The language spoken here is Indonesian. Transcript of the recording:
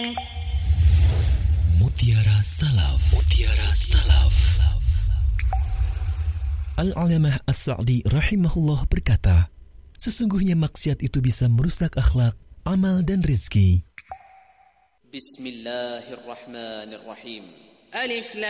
Mutiara Salaf. Al-Alamah As-Sa'di rahimahullah berkata, sesungguhnya maksiat itu bisa merusak akhlak, amal dan rizki. Bismillahirrahmanirrahim. Alif Lam